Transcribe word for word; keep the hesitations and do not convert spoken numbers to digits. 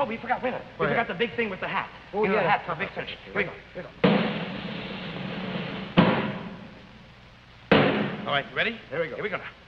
we forgot. Wait a minute. We Go forgot ahead. the big thing with the hat. Oh, you know, yeah. the hat for a big finish. Here we go. Here we go. All right, you ready? Here we go. Here we go now.